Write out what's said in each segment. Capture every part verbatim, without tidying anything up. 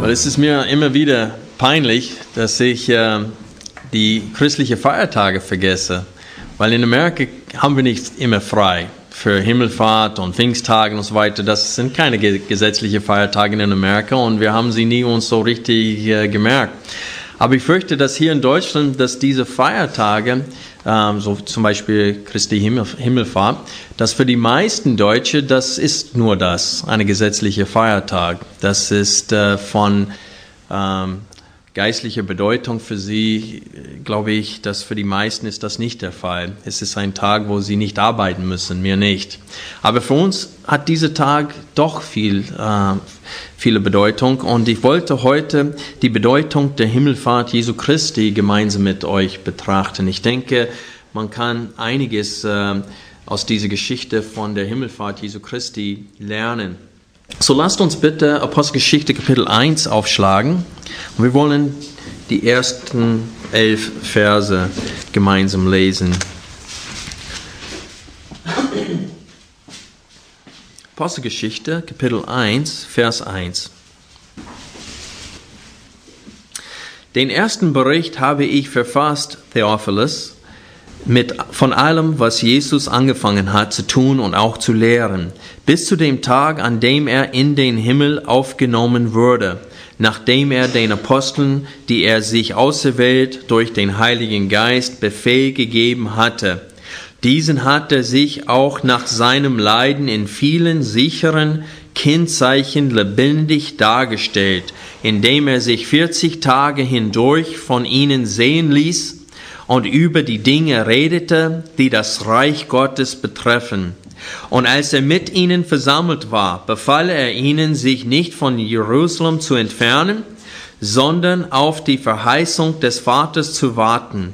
Weil es ist mir immer wieder peinlich, dass ich äh, die christlichen Feiertage vergesse. Weil in Amerika haben wir nicht immer frei für Himmelfahrt und Pfingsttage und so weiter. Das sind keine ge- gesetzlichen Feiertage in Amerika und wir haben sie nie uns so richtig äh, gemerkt. Aber ich fürchte, dass hier in Deutschland, dass diese Feiertage, ähm, so zum Beispiel Christi Himmel, Himmelfahrt, dass für die meisten Deutsche, das ist nur das, eine gesetzliche Feiertag. Das ist äh, von ähm, geistlicher Bedeutung für sie, glaube ich, dass für die meisten ist das nicht der Fall. Es ist ein Tag, wo sie nicht arbeiten müssen, mir nicht. Aber für uns hat dieser Tag doch viel, äh, viele Bedeutung und ich wollte heute die Bedeutung der Himmelfahrt Jesu Christi gemeinsam mit euch betrachten. Ich denke, man kann einiges äh, aus dieser Geschichte von der Himmelfahrt Jesu Christi lernen. So lasst uns bitte Apostelgeschichte Kapitel eins aufschlagen und wir wollen die ersten elf Verse gemeinsam lesen. Apostelgeschichte Kapitel eins, Vers eins. Den ersten Bericht habe ich verfasst, Theophilus, mit von allem, was Jesus angefangen hat zu tun und auch zu lehren, bis zu dem Tag, an dem er in den Himmel aufgenommen wurde, nachdem er den Aposteln, die er sich auserwählt durch den Heiligen Geist, Befehl gegeben hatte. Diesen hat er sich auch nach seinem Leiden in vielen sicheren Kennzeichen lebendig dargestellt, indem er sich vierzig Tage hindurch von ihnen sehen ließ und über die Dinge redete, die das Reich Gottes betreffen. Und als er mit ihnen versammelt war, befahl er ihnen, sich nicht von Jerusalem zu entfernen, sondern auf die Verheißung des Vaters zu warten,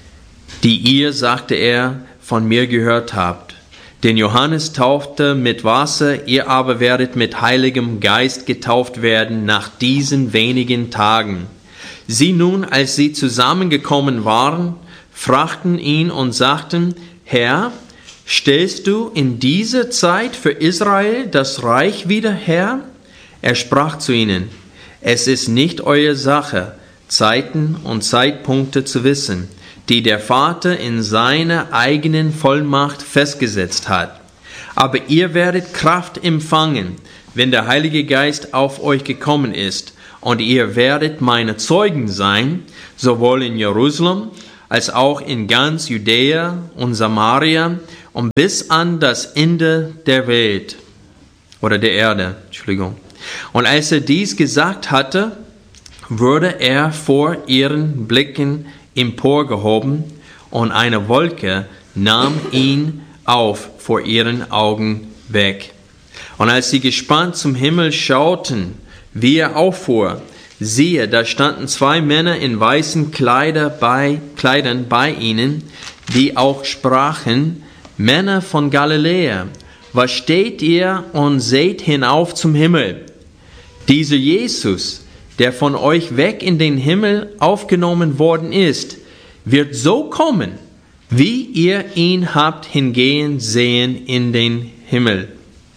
die ihr, sagte er, von mir gehört habt. Denn Johannes taufte mit Wasser, ihr aber werdet mit Heiligem Geist getauft werden nach diesen wenigen Tagen. Sie nun, als sie zusammengekommen waren, fragten ihn und sagten, Herr, stellst du in dieser Zeit für Israel das Reich wieder her? Er sprach zu ihnen, es ist nicht eure Sache, Zeiten und Zeitpunkte zu wissen, die der Vater in seiner eigenen Vollmacht festgesetzt hat. Aber ihr werdet Kraft empfangen, wenn der Heilige Geist auf euch gekommen ist, und ihr werdet meine Zeugen sein, sowohl in Jerusalem als auch in ganz Judäa und Samaria und bis an das Ende der Welt oder der Erde. Entschuldigung. Und als er dies gesagt hatte, wurde er vor ihren Blicken emporgehoben und eine Wolke nahm ihn auf vor ihren Augen weg. Und als sie gespannt zum Himmel schauten, wie er auffuhr, siehe, da standen zwei Männer in weißen Kleider bei, Kleidern bei ihnen, die auch sprachen, Männer von Galiläa, was steht ihr und seht hinauf zum Himmel? Dieser Jesus, der von euch weg in den Himmel aufgenommen worden ist, wird so kommen, wie ihr ihn habt hingehen sehen in den Himmel.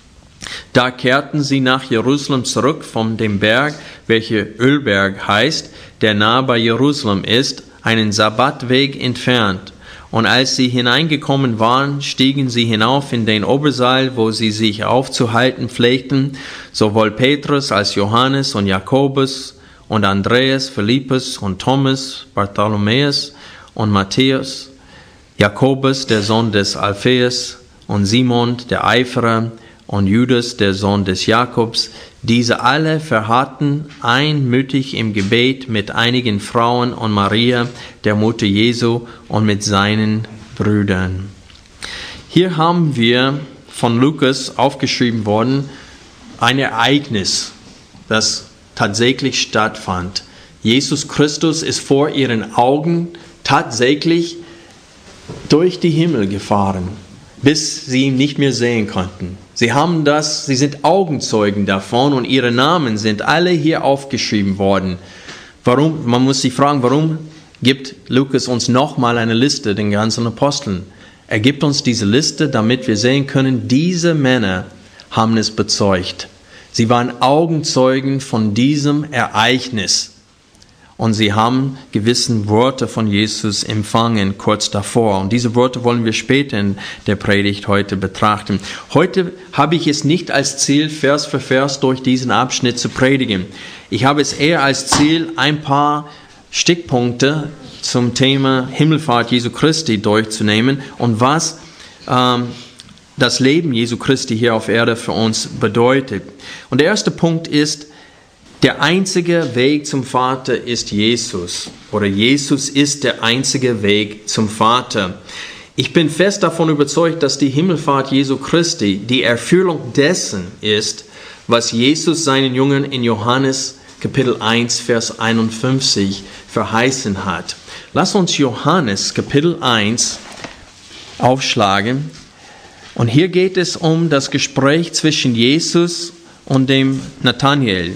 Da kehrten sie nach Jerusalem zurück von dem Berg, welcher Ölberg heißt, der nahe bei Jerusalem ist, einen Sabbatweg entfernt. Und als sie hineingekommen waren, stiegen sie hinauf in den Obersaal, wo sie sich aufzuhalten pflegten, sowohl Petrus als Johannes und Jakobus und Andreas, Philippus und Thomas, Bartholomäus und Matthäus, Jakobus, der Sohn des Alphaeus, und Simon, der Eiferer, und Judas, der Sohn des Jakobs. Diese alle verharrten einmütig im Gebet mit einigen Frauen und Maria, der Mutter Jesu, und mit seinen Brüdern. Hier haben wir von Lukas aufgeschrieben worden, ein Ereignis, das tatsächlich stattfand. Jesus Christus ist vor ihren Augen tatsächlich durch die Himmel gefahren, bis sie ihn nicht mehr sehen konnten. Sie haben das, sie sind Augenzeugen davon und ihre Namen sind alle hier aufgeschrieben worden. Warum? Man muss sich fragen, warum gibt Lukas uns nochmal eine Liste, den ganzen Aposteln? Er gibt uns diese Liste, damit wir sehen können, diese Männer haben es bezeugt. Sie waren Augenzeugen von diesem Ereignis. Und sie haben gewisse Worte von Jesus empfangen, kurz davor. Und diese Worte wollen wir später in der Predigt heute betrachten. Heute habe ich es nicht als Ziel, Vers für Vers durch diesen Abschnitt zu predigen. Ich habe es eher als Ziel, ein paar Stichpunkte zum Thema Himmelfahrt Jesu Christi durchzunehmen und was ähm, das Leben Jesu Christi hier auf Erde für uns bedeutet. Und der erste Punkt ist, der einzige Weg zum Vater ist Jesus. Oder Jesus ist der einzige Weg zum Vater. Ich bin fest davon überzeugt, dass die Himmelfahrt Jesu Christi die Erfüllung dessen ist, was Jesus seinen Jüngern in Johannes Kapitel eins, Vers einundfünfzig verheißen hat. Lass uns Johannes Kapitel eins aufschlagen. Und hier geht es um das Gespräch zwischen Jesus und dem Nathanael.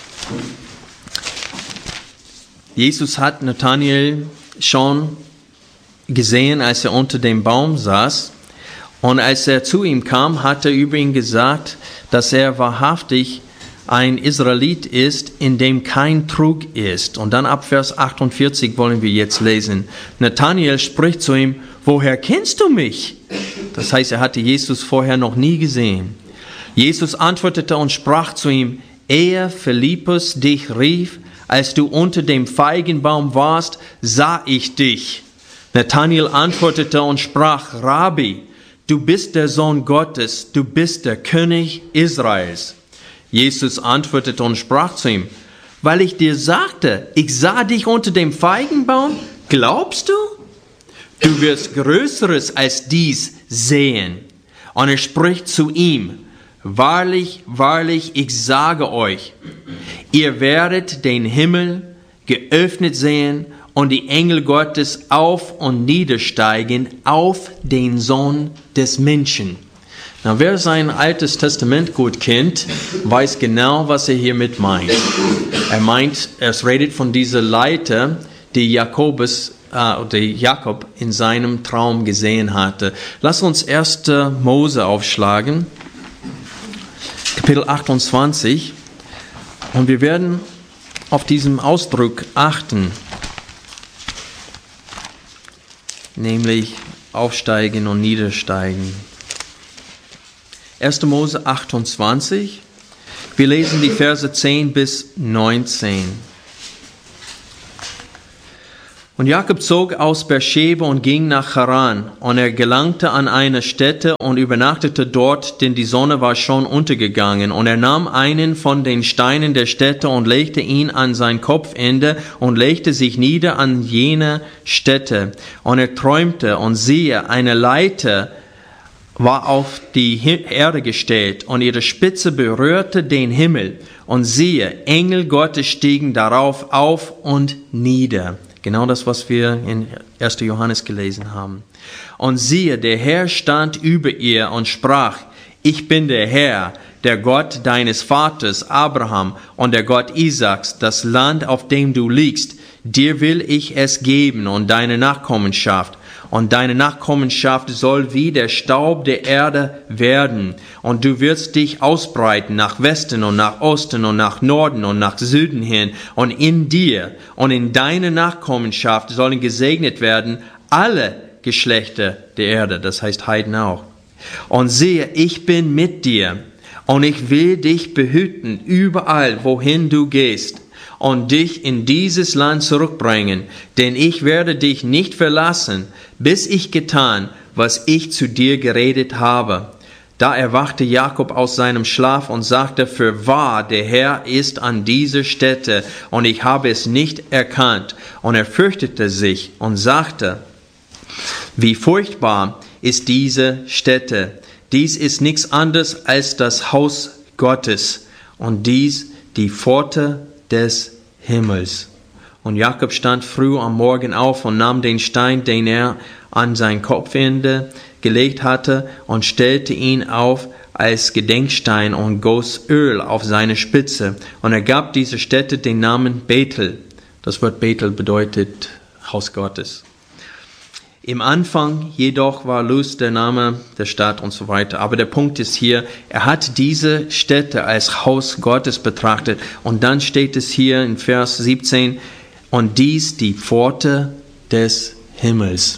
Jesus hat Nathanael schon gesehen, als er unter dem Baum saß. Und als er zu ihm kam, hat er über ihn gesagt, dass er wahrhaftig ein Israelit ist, in dem kein Trug ist. Und dann ab Vers achtundvierzig wollen wir jetzt lesen. Nathanael spricht zu ihm, woher kennst du mich? Das heißt, er hatte Jesus vorher noch nie gesehen. Jesus antwortete und sprach zu ihm, ehe Philippus dich rief, als du unter dem Feigenbaum warst, sah ich dich. Nathanael antwortete und sprach, Rabbi, du bist der Sohn Gottes, du bist der König Israels. Jesus antwortete und sprach zu ihm, weil ich dir sagte, ich sah dich unter dem Feigenbaum, glaubst du? Du wirst Größeres als dies sehen. Und er spricht zu ihm, wahrlich, wahrlich, ich sage euch, ihr werdet den Himmel geöffnet sehen und die Engel Gottes auf und niedersteigen auf den Sohn des Menschen. Na, wer sein altes Testament gut kennt, weiß genau, was er hiermit meint. Er meint, es redet von dieser Leiter, die Jakobus, äh, die Jakob in seinem Traum gesehen hatte. Lass uns erster Mose aufschlagen. Kapitel achtundzwanzig, und wir werden auf diesen Ausdruck achten, nämlich aufsteigen und niedersteigen. erster Mose achtundzwanzig, wir lesen die Verse zehn bis neunzehn. Und Jakob zog aus Beersheba und ging nach Haran, und er gelangte an eine Stätte und übernachtete dort, denn die Sonne war schon untergegangen. Und er nahm einen von den Steinen der Stätte und legte ihn an sein Kopfende und legte sich nieder an jene Stätte. Und er träumte, und siehe, eine Leiter war auf die Erde gestellt, und ihre Spitze berührte den Himmel. Und siehe, Engel Gottes stiegen darauf auf und nieder. Genau das, was wir in erster Johannes gelesen haben. Und siehe, der Herr stand über ihr und sprach, ich bin der Herr, der Gott deines Vaters Abraham und der Gott Isaaks, das Land, auf dem du liegst, dir will ich es geben und deine Nachkommenschaft. Und deine Nachkommenschaft soll wie der Staub der Erde werden. Und du wirst dich ausbreiten nach Westen und nach Osten und nach Norden und nach Süden hin. Und in dir und in deiner Nachkommenschaft sollen gesegnet werden alle Geschlechter der Erde. Das heißt Heiden auch. Und siehe, ich bin mit dir. Und ich will dich behüten überall, wohin du gehst. Und dich in dieses Land zurückbringen, denn ich werde dich nicht verlassen, bis ich getan, was ich zu dir geredet habe. Da erwachte Jakob aus seinem Schlaf und sagte, fürwahr, der Herr ist an dieser Stätte, und ich habe es nicht erkannt. Und er fürchtete sich und sagte, wie furchtbar ist diese Stätte. Dies ist nichts anderes als das Haus Gottes, und dies die Pforte des Himmels. Und Jakob stand früh am Morgen auf und nahm den Stein, den er an sein Kopfende gelegt hatte, und stellte ihn auf als Gedenkstein und goss Öl auf seine Spitze. Und er gab dieser Stätte den Namen Bethel. Das Wort Bethel bedeutet Haus Gottes. Im Anfang jedoch war Luz der Name der Stadt und so weiter. Aber der Punkt ist hier, er hat diese Stätte als Haus Gottes betrachtet. Und dann steht es hier in Vers siebzehn, und dies die Pforte des Himmels.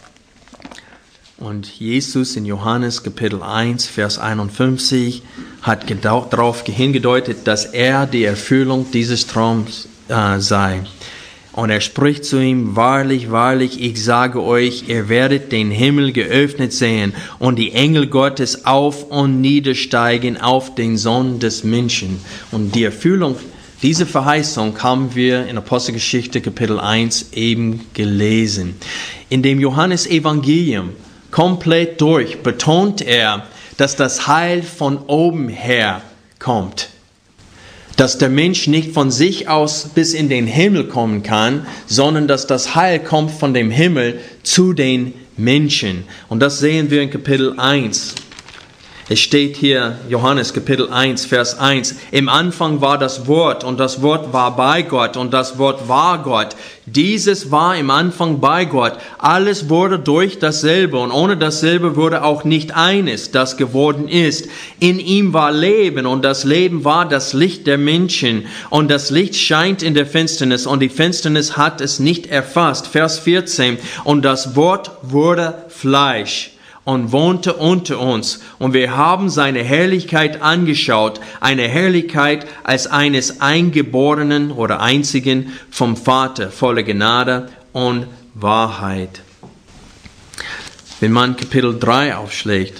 Und Jesus in Johannes Kapitel eins, Vers einundfünfzig hat darauf hingedeutet, dass er die Erfüllung dieses Traums äh, sei. Und er spricht zu ihm, wahrlich, wahrlich, ich sage euch, ihr werdet den Himmel geöffnet sehen und die Engel Gottes auf und niedersteigen auf den Sohn des Menschen. Und die Erfüllung, diese Verheißung haben wir in Apostelgeschichte Kapitel eins eben gelesen. In dem Johannes-Evangelium komplett durch betont er, dass das Heil von oben her kommt. Dass der Mensch nicht von sich aus bis in den Himmel kommen kann, sondern dass das Heil kommt von dem Himmel zu den Menschen. Und das sehen wir in Kapitel eins. Es steht hier, Johannes Kapitel eins, Vers eins, im Anfang war das Wort und das Wort war bei Gott und das Wort war Gott. Dieses war im Anfang bei Gott. Alles wurde durch dasselbe und ohne dasselbe wurde auch nicht eines, das geworden ist. In ihm war Leben und das Leben war das Licht der Menschen und das Licht scheint in der Finsternis und die Finsternis hat es nicht erfasst. Vers vierzehn, und das Wort wurde Fleisch und wohnte unter uns. Und wir haben seine Herrlichkeit angeschaut, eine Herrlichkeit als eines Eingeborenen oder Einzigen vom Vater, voller Gnade und Wahrheit. Wenn man Kapitel drei aufschlägt,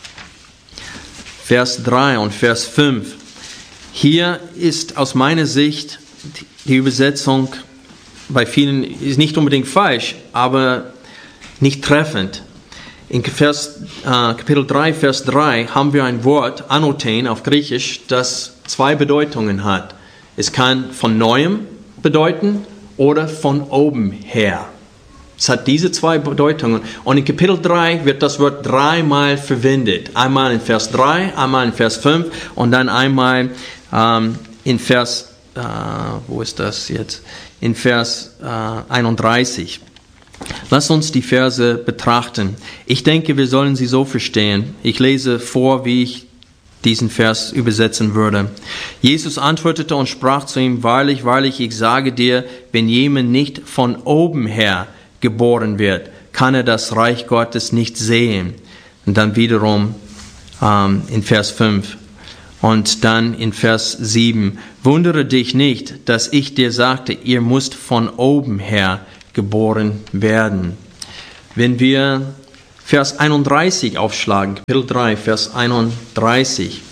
Vers drei und Vers fünf, hier ist aus meiner Sicht die Übersetzung bei vielen ist nicht unbedingt falsch, aber nicht treffend. In Vers, äh, Kapitel drei, Vers drei haben wir ein Wort, Anothein auf Griechisch, das zwei Bedeutungen hat. Es kann von Neuem bedeuten oder von oben her. Es hat diese zwei Bedeutungen. Und in Kapitel drei wird das Wort dreimal verwendet. Einmal in Vers drei, einmal in Vers fünf und dann einmal ähm, in Vers, äh, wo ist das jetzt? In Vers äh, einunddreißig. Lass uns die Verse betrachten. Ich denke, wir sollen sie so verstehen. Ich lese vor, wie ich diesen Vers übersetzen würde. Jesus antwortete und sprach zu ihm, wahrlich, wahrlich, ich sage dir, wenn jemand nicht von oben her geboren wird, kann er das Reich Gottes nicht sehen. Und dann wiederum ähm, in Vers fünf. Und dann in Vers sieben. Wundere dich nicht, dass ich dir sagte, ihr müsst von oben her geboren werden. Wenn wir Vers einunddreißig aufschlagen, Kapitel drei, Vers einunddreißig,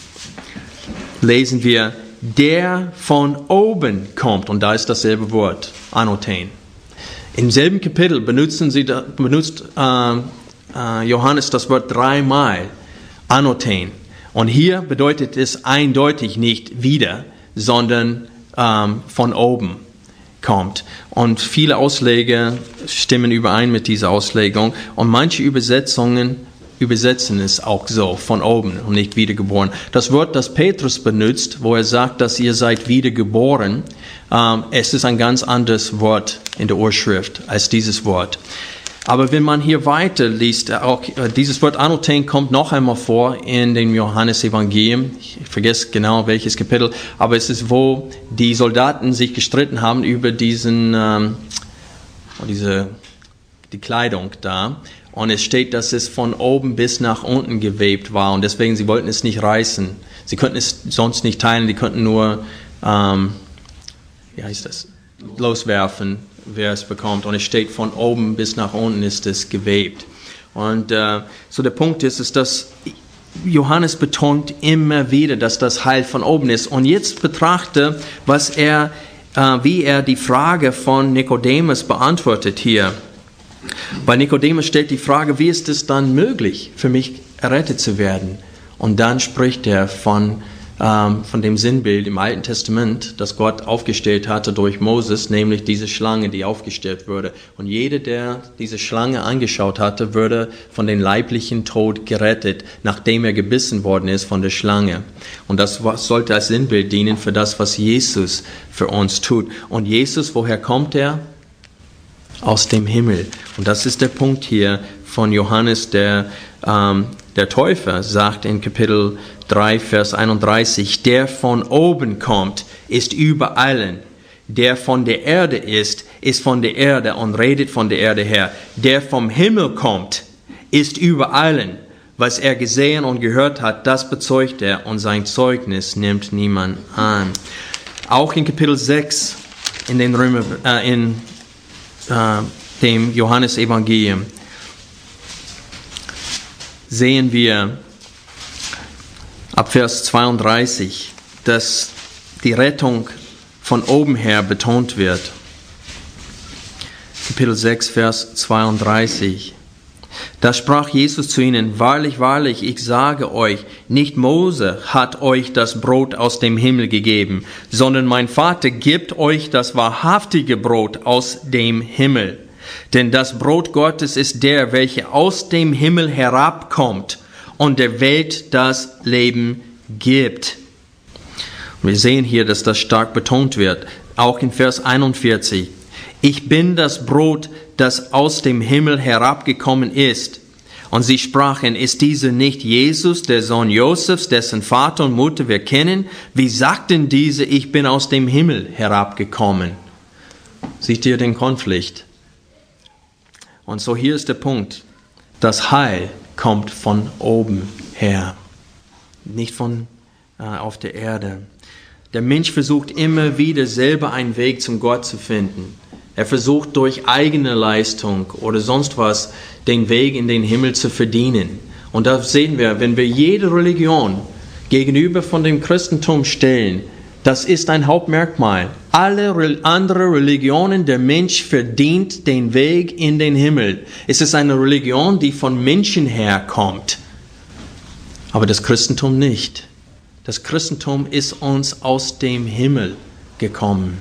lesen wir, der von oben kommt, und da ist dasselbe Wort, Anothein. Im selben Kapitel benutzen sie, benutzt äh, äh, Johannes das Wort dreimal, Anothein. Und hier bedeutet es eindeutig nicht wieder, sondern ähm, von oben kommt. Und viele Ausleger stimmen überein mit dieser Auslegung. Und manche Übersetzungen übersetzen es auch so, von oben und nicht wiedergeboren. Das Wort, das Petrus benutzt, wo er sagt, dass ihr seid wiedergeboren, ähm, es ist ein ganz anderes Wort in der Urschrift als dieses Wort. Aber wenn man hier weiter liest, auch dieses Wort Anothein kommt noch einmal vor in dem Johannes-Evangelium. Ich vergesse genau welches Kapitel, aber es ist, wo die Soldaten sich gestritten haben über diesen, ähm, diese, die Kleidung da. Und es steht, dass es von oben bis nach unten gewebt war und deswegen, sie wollten es nicht reißen. Sie könnten es sonst nicht teilen, die könnten nur, ähm, wie heißt das, loswerfen, wer es bekommt. Und es steht, von oben bis nach unten ist es gewebt. Und äh, so der Punkt ist, ist, dass Johannes betont immer wieder, dass das Heil von oben ist. Und jetzt betrachte, was er, äh, wie er die Frage von Nikodemus beantwortet hier. Bei Nikodemus stellt die Frage, wie ist es dann möglich, für mich errettet zu werden? Und dann spricht er von von dem Sinnbild im Alten Testament, das Gott aufgestellt hatte durch Moses, nämlich diese Schlange, die aufgestellt wurde. Und jeder, der diese Schlange angeschaut hatte, würde von dem leiblichen Tod gerettet, nachdem er gebissen worden ist von der Schlange. Und das sollte als Sinnbild dienen für das, was Jesus für uns tut. Und Jesus, woher kommt er? aus dem Himmel. Und das ist der Punkt hier von Johannes, der, ähm, der Täufer sagt in Kapitel drei, Vers einunddreißig, der von oben kommt, ist über allen. Der von der Erde ist, ist von der Erde und redet von der Erde her. Der vom Himmel kommt, ist über allen. Was er gesehen und gehört hat, das bezeugt er und sein Zeugnis nimmt niemand an. Auch in Kapitel sechs in, den Römer, äh, in äh, dem Johannesevangelium sehen wir ab Vers zweiunddreißig, dass die Rettung von oben her betont wird. Kapitel sechs, Vers zweiunddreißig. Da sprach Jesus zu ihnen, wahrlich, wahrlich, ich sage euch, nicht Mose hat euch das Brot aus dem Himmel gegeben, sondern mein Vater gibt euch das wahrhaftige Brot aus dem Himmel. Denn das Brot Gottes ist der, welcher aus dem Himmel herabkommt und der Welt das Leben gibt. Wir sehen hier, dass das stark betont wird, auch in Vers einundvierzig. Ich bin das Brot, das aus dem Himmel herabgekommen ist. Und sie sprachen, ist dieser nicht Jesus, der Sohn Josefs, dessen Vater und Mutter wir kennen? Wie sagten diese, ich bin aus dem Himmel herabgekommen? Seht ihr den Konflikt? Und so hier ist der Punkt. Das Heil kommt von oben her, nicht von äh, auf der Erde. Der Mensch versucht immer wieder selber einen Weg zum Gott zu finden. Er versucht durch eigene Leistung oder sonst was den Weg in den Himmel zu verdienen. Und da sehen wir, wenn wir jede Religion gegenüber von dem Christentum stellen, das ist ein Hauptmerkmal. Alle anderen Religionen, der Mensch verdient den Weg in den Himmel. Es ist eine Religion, die von Menschen herkommt. Aber das Christentum nicht. Das Christentum ist uns aus dem Himmel gekommen.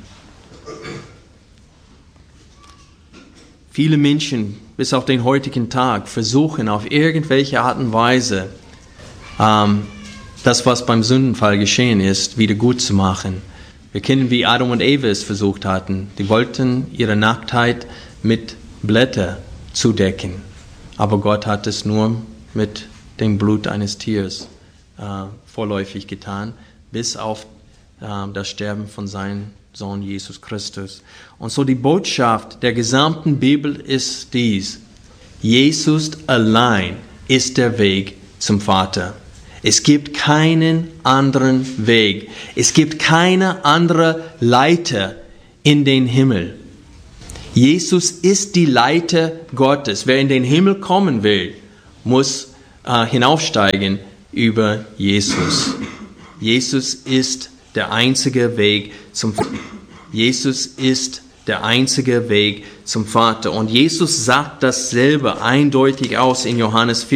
Viele Menschen bis auf den heutigen Tag versuchen auf irgendwelche Art und Weise, ähm, das, was beim Sündenfall geschehen ist, wieder gut zu machen. Wir kennen, wie Adam und Eva es versucht hatten. Die wollten ihre Nacktheit mit Blätter zudecken. Aber Gott hat es nur mit dem Blut eines Tiers äh, vorläufig getan, bis auf äh, das Sterben von seinem Sohn Jesus Christus. Und so die Botschaft der gesamten Bibel ist dies: Jesus allein ist der Weg zum Vater. Es gibt keinen anderen Weg. Es gibt keine andere Leiter in den Himmel. Jesus ist die Leiter Gottes. Wer in den Himmel kommen will, muss äh, hinaufsteigen über Jesus. Jesus ist der einzige Weg zum Vater. Jesus ist der einzige Weg zum Vater. Und Jesus sagt das selber eindeutig aus in Johannes